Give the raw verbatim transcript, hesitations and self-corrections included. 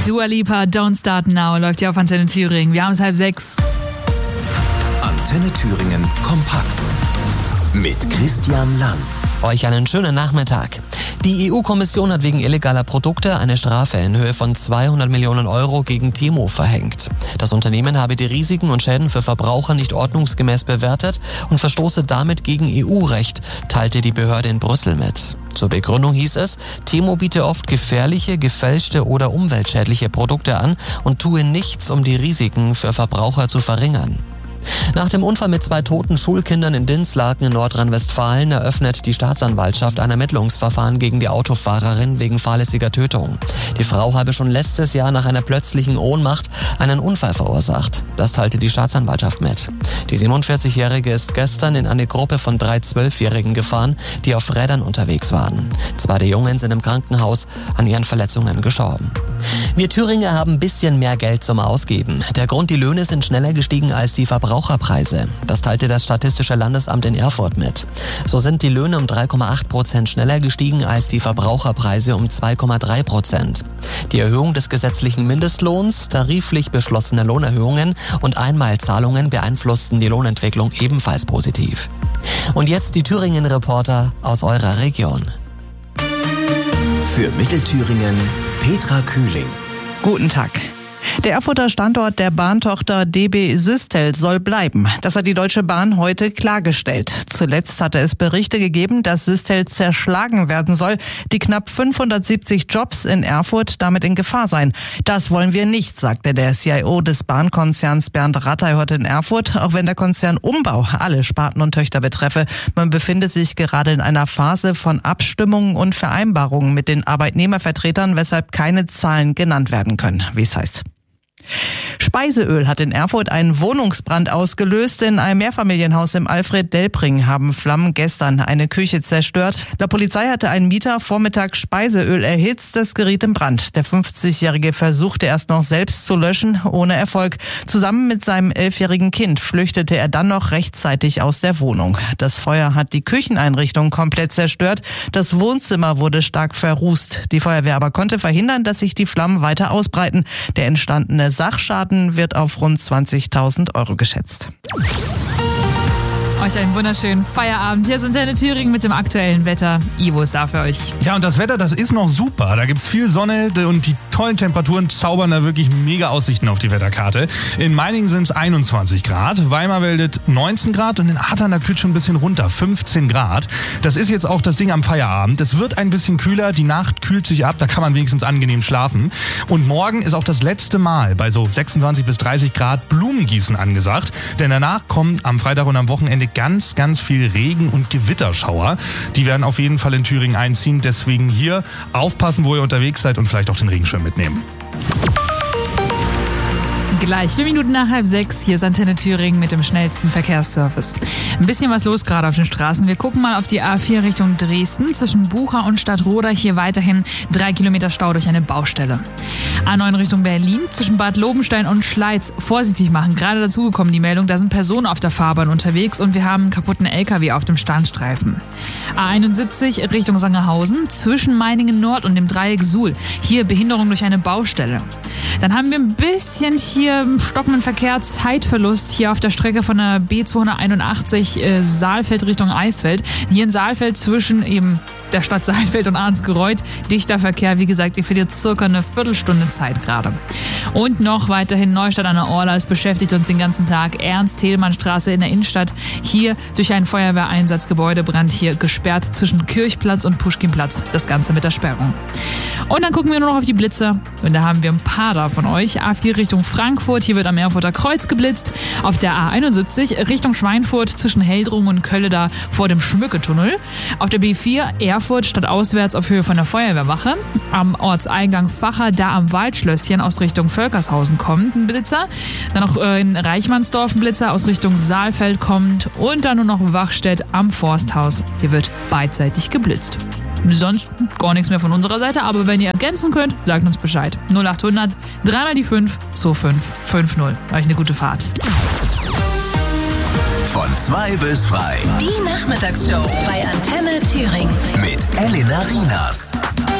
Dua Lipa, Don't Start Now, läuft hier auf Antenne Thüringen. Wir haben es halb sechs. Antenne Thüringen kompakt mit Christian Lang. Euch einen schönen Nachmittag. Die E U-Kommission hat wegen illegaler Produkte eine Strafe in Höhe von zweihundert Millionen Euro gegen Temu verhängt. Das Unternehmen habe die Risiken und Schäden für Verbraucher nicht ordnungsgemäß bewertet und verstoße damit gegen E U-Recht, teilte die Behörde in Brüssel mit. Zur Begründung hieß es, Temu biete oft gefährliche, gefälschte oder umweltschädliche Produkte an und tue nichts, um die Risiken für Verbraucher zu verringern. Nach dem Unfall mit zwei toten Schulkindern in Dinslaken in Nordrhein-Westfalen eröffnet die Staatsanwaltschaft ein Ermittlungsverfahren gegen die Autofahrerin wegen fahrlässiger Tötung. Die Frau habe schon letztes Jahr nach einer plötzlichen Ohnmacht einen Unfall verursacht. Das teilte die Staatsanwaltschaft mit. Die siebenundvierzigjährige ist gestern in eine Gruppe von drei Zwölfjährigen gefahren, die auf Rädern unterwegs waren. Zwei der Jungen sind im Krankenhaus an ihren Verletzungen gestorben. Wir Thüringer haben ein bisschen mehr Geld zum Ausgeben. Der Grund, die Löhne sind schneller gestiegen als die Verbraucherpreise. Das teilte das Statistische Landesamt in Erfurt mit. So sind die Löhne um drei Komma acht Prozent schneller gestiegen als die Verbraucherpreise um zwei Komma drei Prozent. Die Erhöhung des gesetzlichen Mindestlohns, tariflich beschlossene Lohnerhöhungen und Einmalzahlungen beeinflussten die Lohnentwicklung ebenfalls positiv. Und jetzt die Thüringen-Reporter aus eurer Region. Für Mittelthüringen Petra Kühling. Guten Tag. Der Erfurter Standort der Bahntochter D B Systel soll bleiben. Das hat die Deutsche Bahn heute klargestellt. Zuletzt hatte es Berichte gegeben, dass Systel zerschlagen werden soll, die knapp fünfhundertsiebzig Jobs in Erfurt damit in Gefahr seien. Das wollen wir nicht, sagte der C I O des Bahnkonzerns Bernd Rattay heute in Erfurt, auch wenn der Konzern Umbau alle Sparten und Töchter betreffe. Man befinde sich gerade in einer Phase von Abstimmungen und Vereinbarungen mit den Arbeitnehmervertretern, weshalb keine Zahlen genannt werden können, wie es heißt. Speiseöl hat in Erfurt einen Wohnungsbrand ausgelöst. In einem Mehrfamilienhaus im Alfred-Delpring haben Flammen gestern eine Küche zerstört. Der Polizei hatte ein Mieter vormittags Speiseöl erhitzt. Das geriet in Brand. Der fünfzigjährige versuchte erst noch selbst zu löschen, ohne Erfolg. Zusammen mit seinem elfjährigen Kind flüchtete er dann noch rechtzeitig aus der Wohnung. Das Feuer hat die Kücheneinrichtung komplett zerstört. Das Wohnzimmer wurde stark verrußt. Die Feuerwehr aber konnte verhindern, dass sich die Flammen weiter ausbreiten. Der entstandene Sachschaden wird auf rund zwanzigtausend Euro geschätzt. Euch einen wunderschönen Feierabend. Hier ist Antenne Thüringen mit dem aktuellen Wetter. Ivo ist da für euch. Ja, und das Wetter, das ist noch super. Da gibt's viel Sonne und die tollen Temperaturen zaubern da wirklich mega Aussichten auf die Wetterkarte. In Meiningen sind es einundzwanzig Grad, Weimarweldet neunzehn Grad und in Ahrtal, da kühlt schon ein bisschen runter, fünfzehn Grad. Das ist jetzt auch das Ding am Feierabend. Es wird ein bisschen kühler, die Nacht kühlt sich ab, da kann man wenigstens angenehm schlafen. Und morgen ist auch das letzte Mal bei so sechsundzwanzig bis dreißig Grad Blumengießen angesagt. Denn danach kommt am Freitag und am Wochenende ganz, ganz viel Regen- und Gewitterschauer. Die werden auf jeden Fall in Thüringen einziehen. Deswegen hier aufpassen, wo ihr unterwegs seid und vielleicht auch den Regenschirm mitnehmen. Gleich vier Minuten nach halb sechs. Hier ist Antenne Thüringen mit dem schnellsten Verkehrsservice. Ein bisschen was los gerade auf den Straßen. Wir gucken mal auf die A vier Richtung Dresden. Zwischen Bucha und Stadtroda hier weiterhin drei Kilometer Stau durch eine Baustelle. A neun Richtung Berlin. Zwischen Bad Lobenstein und Schleiz vorsichtig machen. Gerade dazugekommen die Meldung, da sind Personen auf der Fahrbahn unterwegs und wir haben einen kaputten L K W auf dem Standstreifen. A einundsiebzig Richtung Sangerhausen. Zwischen Meiningen Nord und dem Dreieck Suhl. Hier Behinderung durch eine Baustelle. Dann haben wir ein bisschen hier stockenden Verkehr, Zeitverlust hier auf der Strecke von der B zweihunderteinundachtzig äh, Saalfeld Richtung Eisfeld. Hier in Saalfeld zwischen eben der Stadt Saalfeld und Arnsgereuth. Dichter Verkehr, wie gesagt, ihr verliert circa eine Viertelstunde Zeit gerade. Und noch weiterhin Neustadt an der Orla. Es beschäftigt uns den ganzen Tag. Ernst-Thälmann-Straße in der Innenstadt. Hier durch einen Feuerwehreinsatz Gebäudebrand hier gesperrt zwischen Kirchplatz und Puschkinplatz. Das Ganze mit der Sperrung. Und dann gucken wir nur noch auf die Blitzer. Und da haben wir ein paar da von euch. A vier Richtung Frankfurt. Hier wird am Erfurter Kreuz geblitzt. Auf der A einundsiebzig Richtung Schweinfurt zwischen Heldrung und Kölle da vor dem Schmücketunnel. Auf der B vier Erfurt stadtauswärts auf Höhe von der Feuerwehrwache. Am Ortseingang Facher, da am Waldschlösschen aus Richtung Völkershausen kommt ein Blitzer. Dann noch in Reichmannsdorf ein Blitzer aus Richtung Saalfeld kommt. Und dann nur noch Wachstedt am Forsthaus. Hier wird beidseitig geblitzt. Sonst gar nichts mehr von unserer Seite, aber wenn ihr ergänzen könnt, sagt uns Bescheid. null achthundert, dreimal die fünf, zwei fünf fünf null. Euch eine gute Fahrt. Von zwei bis frei. Die Nachmittagsshow bei Antenne Thüringen. Mit Elena Rienas.